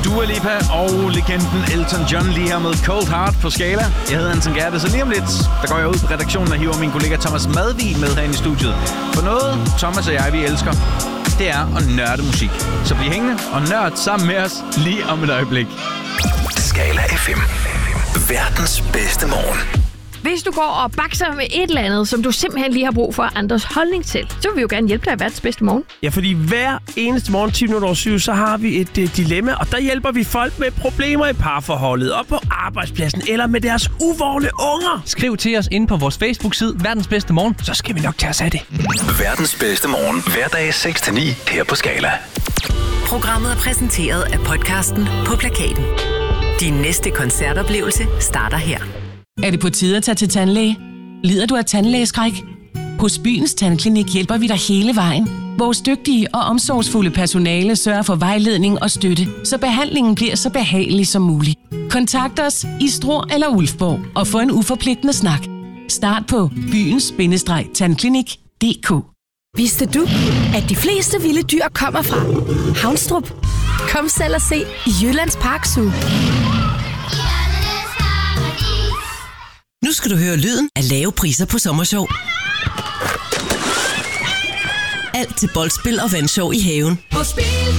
Dua Lipa og legenden Elton John lige her med Cold Heart på Skala. Jeg hedder Anton Gerte, så lige om lidt, der går jeg ud på redaktionen og hiver min kollega Thomas Madvig med herinde i studiet. For noget, Thomas og jeg, vi elsker, det er at nørde musik. Så bliv hængende og nørd sammen med os lige om et øjeblik. Skala FM. Verdens bedste morgen. Hvis du går og bakser med et eller andet, som du simpelthen lige har brug for andres holdning til, så vil vi jo gerne hjælpe dig i verdens bedste morgen. Ja, fordi hver eneste morgen 10:07, så har vi et dilemma, og der hjælper vi folk med problemer i parforholdet, og på arbejdspladsen, eller med deres uvågne unger. Skriv til os inde på vores Facebook-side, Verdens Bedste Morgen, så skal vi nok tage os af det. Verdens bedste morgen. Hverdag 6-9 her på Skala. Programmet er præsenteret af podcasten På Plakaten. Din næste koncertoplevelse starter her. Er det på tide at tage til tandlæge? Lider du af tandlægeskræk? Hos Byens Tandklinik hjælper vi dig hele vejen. Vores dygtige og omsorgsfulde personale sørger for vejledning og støtte, så behandlingen bliver så behagelig som muligt. Kontakt os i Struer eller Ulfborg og få en uforpligtende snak. Start på byens-tandklinik.dk. Vidste du, at de fleste vilde dyr kommer fra Havnstrup? Kom selv og se i Jyllands Park Zoo. Nu skal du høre lyden af lave priser på Sommershow. Alt til boldspil og vandshow i haven.